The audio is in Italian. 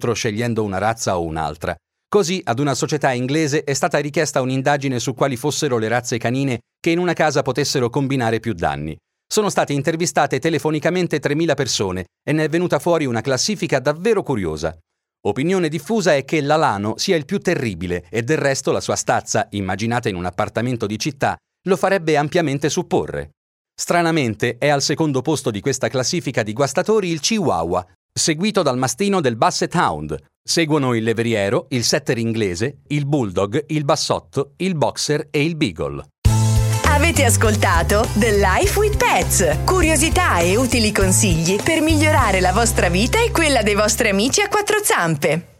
dall'altro scegliendo una razza o un'altra. Così, ad una società inglese è stata richiesta un'indagine su quali fossero le razze canine che in una casa potessero combinare più danni. Sono state intervistate telefonicamente 3.000 persone e ne è venuta fuori una classifica davvero curiosa. Opinione diffusa è che l'alano sia il più terribile e del resto la sua stazza, immaginata in un appartamento di città, lo farebbe ampiamente supporre. Stranamente è al secondo posto di questa classifica di guastatori il Chihuahua, seguito dal mastino del Basset Hound. Seguono il levriero, il setter inglese, il bulldog, il bassotto, il boxer e il beagle. Avete ascoltato The Life with Pets. Curiosità e utili consigli per migliorare la vostra vita e quella dei vostri amici a quattro zampe.